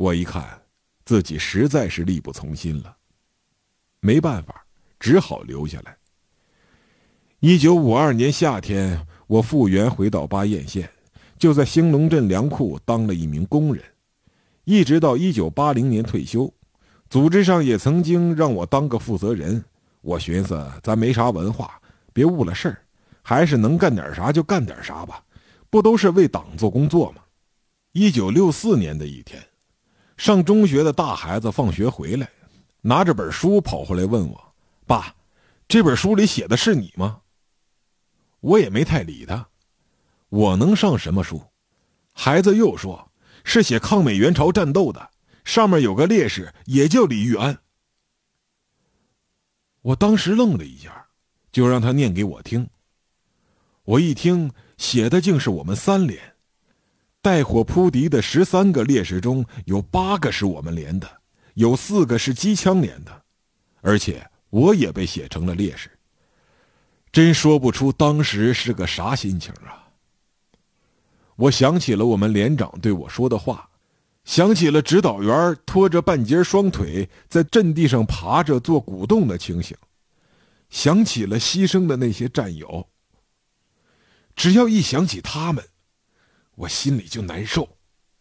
我一看，自己实在是力不从心了，没办法，只好留下来。1952年夏天，我复员回到巴彦县，就在兴隆镇粮库当了一名工人，一直到1980年退休。组织上也曾经让我当个负责人，我寻思咱没啥文化，别误了事儿，还是能干点啥就干点啥吧，不都是为党做工作吗？1964年的一天，上中学的大孩子放学回来，拿着本书跑回来问我：“爸，这本书里写的是你吗？”我也没太理他，我能上什么书？孩子又说是写抗美援朝战斗的，上面有个烈士也叫李玉安。我当时愣了一下，就让他念给我听。我一听，写的竟是我们3连，带火扑敌的13个烈士中有8个是我们连的，有4个是机枪连的，而且我也被写成了烈士。真说不出当时是个啥心情啊！我想起了我们连长对我说的话，想起了指导员拖着半截双腿在阵地上爬着做鼓动的情形，想起了牺牲的那些战友。只要一想起他们，我心里就难受。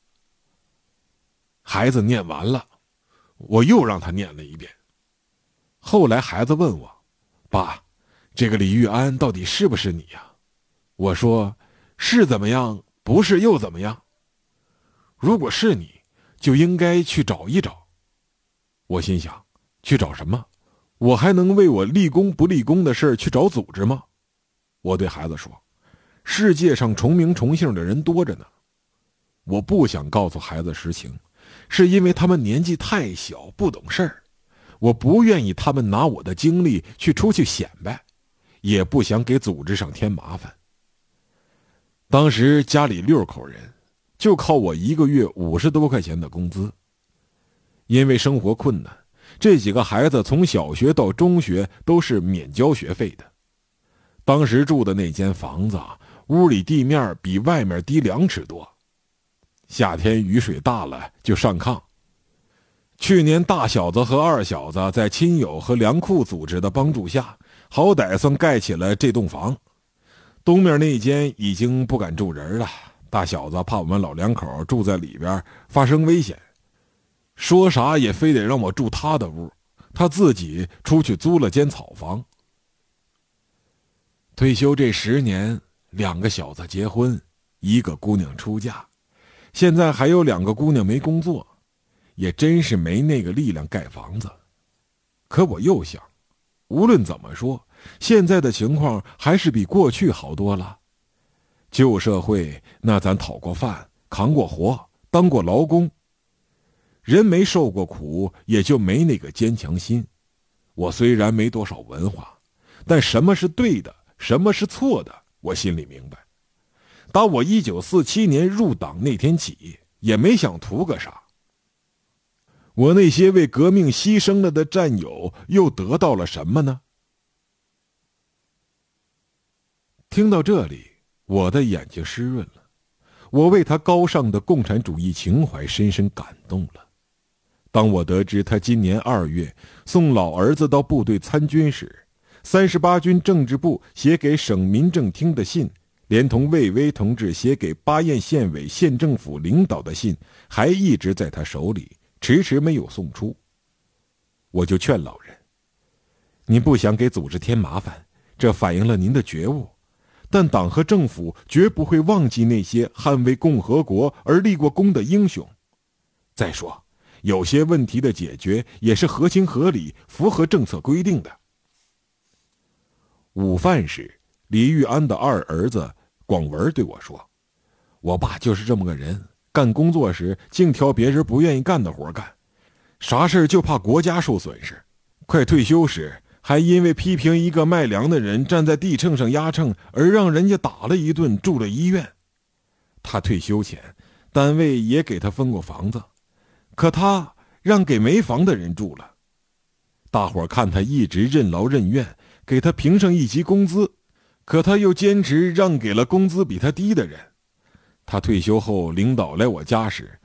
孩子念完了，我又让他念了一遍。后来孩子问我：“爸，这个李玉安到底是不是你呀？”我说：“是怎么样，不是又怎么样？如果是你，就应该去找一找。”我心想，去找什么？我还能为我立功不立功的事去找组织吗？我对孩子说，世界上重名重姓的人多着呢。我不想告诉孩子实情，是因为他们年纪太小，不懂事儿。我不愿意他们拿我的经历去出去显摆，也不想给组织上添麻烦。当时家里6口人，就靠我1个月50多块钱的工资。因为生活困难，这几个孩子从小学到中学都是免交学费的。当时住的那间房子，屋里地面比外面低2尺多，夏天雨水大了就上炕。去年大小子和二小子在亲友和粮库组织的帮助下，好歹算盖起了这栋房。东面那间已经不敢住人了，大小子怕我们老2口住在里边发生危险，说啥也非得让我住他的屋，他自己出去租了间草房。退休这10年，2个小子结婚，1个姑娘出嫁，现在还有2个姑娘没工作，也真是没那个力量盖房子。可我又想，无论怎么说，现在的情况还是比过去好多了。旧社会，那咱讨过饭，扛过活，当过劳工，人没受过苦，也就没那个坚强心。我虽然没多少文化，但什么是对的，什么是错的，我心里明白。打我1947年入党那天起，也没想图个啥。我那些为革命牺牲了的战友又得到了什么呢？听到这里，我的眼睛湿润了，我为他高尚的共产主义情怀深深感动了。当我得知他今年2月送老儿子到部队参军时，38军政治部写给省民政厅的信，连同魏巍同志写给巴彦县委县政府领导的信，还一直在他手里，迟迟没有送出。我就劝老人，您不想给组织添麻烦，这反映了您的觉悟，但党和政府绝不会忘记那些捍卫共和国而立过功的英雄。再说，有些问题的解决也是合情合理，符合政策规定的。午饭时，李玉安的2儿子广文对我说，我爸就是这么个人，干工作时净挑别人不愿意干的活干，啥事就怕国家受损失。快退休时，还因为批评一个卖粮的人站在地秤上压秤，而让人家打了一顿，住了医院。他退休前，单位也给他分过房子，可他让给没房的人住了。大伙看他一直任劳任怨，给他评上1级工资，可他又坚持让给了工资比他低的人。他退休后，领导来我家时，